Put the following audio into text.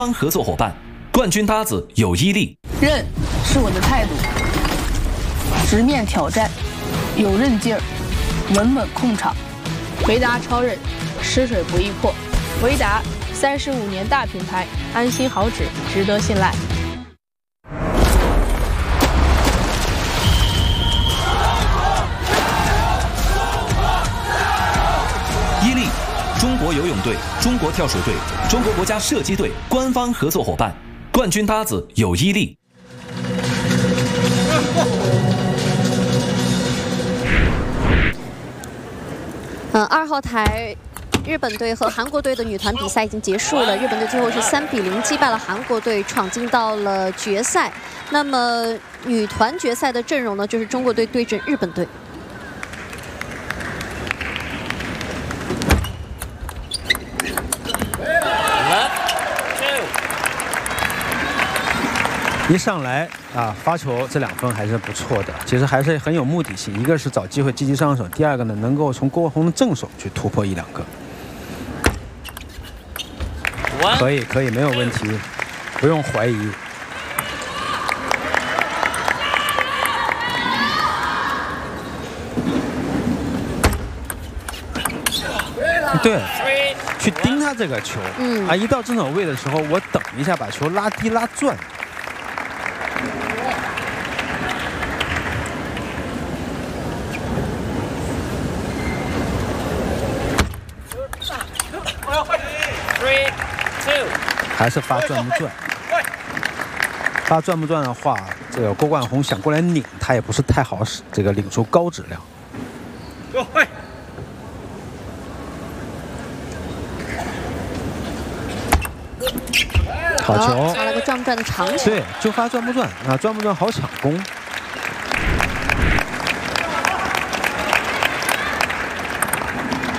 方合作伙伴，冠军搭子有伊利。 韧是我的态度，直面挑战，有韧劲儿，稳稳控场。维达超韧，吃水不易破。维达35年大品牌，安心好纸，值得信赖。 伊利，中国游泳队、中国跳水队、中国国家射击队官方合作伙伴，冠军搭子有伊利。 2号台，日本队和韩国队的女团比赛已经结束了。日本队最后是3比0击败了韩国队，闯进到了决赛。那么女团决赛的阵容呢，就是中国队对阵日本队。 一上来啊，发球这2分还是不错的，其实还是很有目的性。一个是找机会积极上手，第二个呢，能够从郭文宏的正手去突破1、2个。可以，没有问题，不用怀疑。对，去盯他这个球，啊，一到正手位的时候，我等一下把球拉低拉转。还是发转不转？发转不转的话，这个郭冠宏想过来拧，他也不是太好使，这个拧出高质量。好球， 发了个转不转的长球。 对，就发转不转啊，转不转好抢攻。